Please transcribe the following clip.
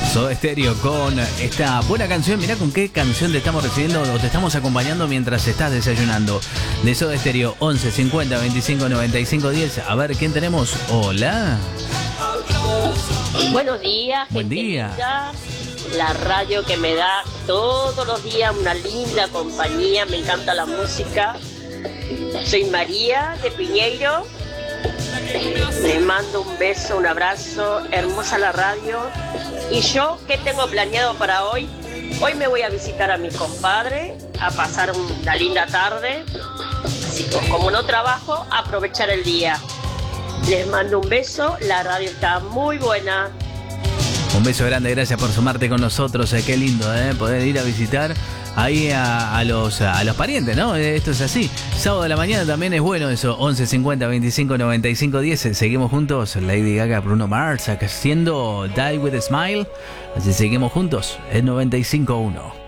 Soda Stereo con esta buena canción. Mirá con qué canción te estamos recibiendo o te estamos acompañando mientras estás desayunando. De Soda Stereo, 11 50 25 95 10. A ver, ¿quién tenemos? Hola. Buenos días, Buen gente día. linda. La radio que me da todos los días una linda compañía. Me encanta la música. Soy María de Piñeiro. Les mando un beso, un abrazo. Hermosa la radio. ¿Y yo qué tengo planeado para hoy? Hoy me voy a visitar a mi compadre, a pasar una linda tarde. Así que como no trabajo, aprovechar el día. Les mando un beso, la radio está muy buena. Un beso grande, gracias por sumarte con nosotros. Qué lindo, poder ir a visitar ahí a los parientes, ¿no? Esto es así. Sábado de la mañana también es bueno eso. 11 50 25 95 10. Seguimos juntos. Lady Gaga, Bruno Mars, haciendo Die With a Smile. Así seguimos juntos en 95.1.